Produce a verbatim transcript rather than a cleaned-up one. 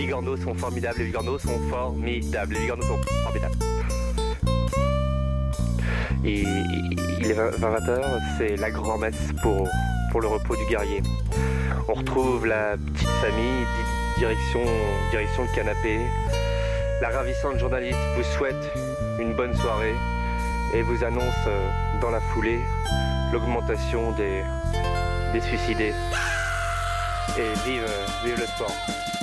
Bigorneaux sont formidables, les Bigorneaux sont formidables, les Bigorneaux sont formidables. Et il est vingt heures, c'est la grand-messe pour, pour le repos du guerrier. On retrouve la petite famille, direction, direction le canapé. La ravissante journaliste vous souhaite une bonne soirée et vous annonce dans la foulée l'augmentation des, des suicidés. Et vive, vive le sport.